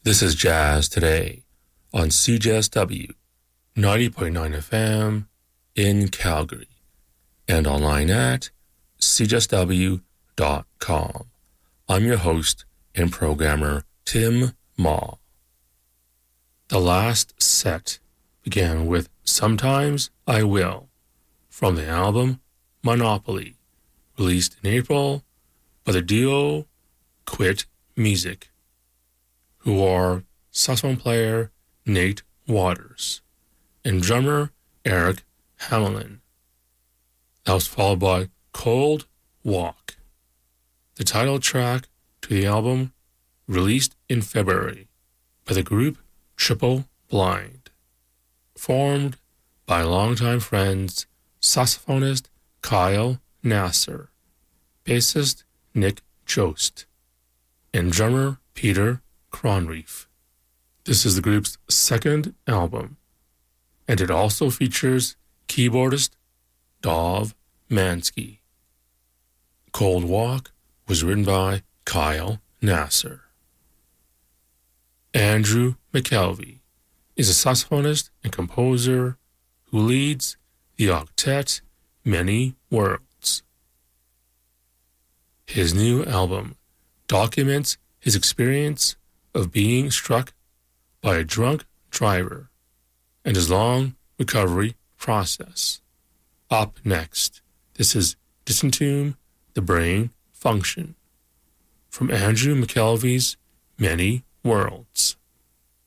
This is Jazz Today on CJSW 90.9 FM in Calgary and online at cjsw.com. I'm your host and programmer, Tim Ma. The last set began with Sometimes I Will from the album Monopoly, released in April by the duo Quit Music, who are saxophone player Nate Waters and drummer Eric Hamlin. That was followed by Cold Walk, the title track to the album released in February by the group Triple Blind, formed by longtime friends saxophonist Kyle Nasser, bassist Nick Jost, and drummer Peter Cronreef. This is the group's second album, and it also features keyboardist Dov Mansky. Cold Walk was written by Kyle Nasser. Andrew McKelvey is a saxophonist and composer who leads the octet Many Worlds. His new album documents his experience of being struck by a drunk driver and his long recovery process. Up next, this is Disentomb the Brain Function from Andrew McKelvey's Many Worlds.